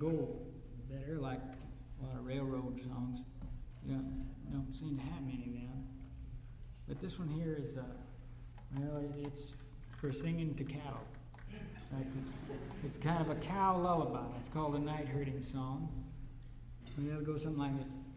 go better, like a lot of railroad songs. You don't seem to have many of them. But this one here is, it's for singing to cattle. Like it's kind of a cow lullaby. It's called a night herding song. And it'll go something like this.